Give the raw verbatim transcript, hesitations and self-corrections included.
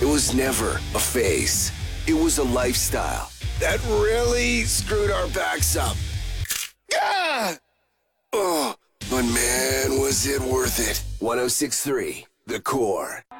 It was never a phase. It was a lifestyle that really screwed our backs up. Ah! Oh, but man, was it worth it. one oh six point three, The Core.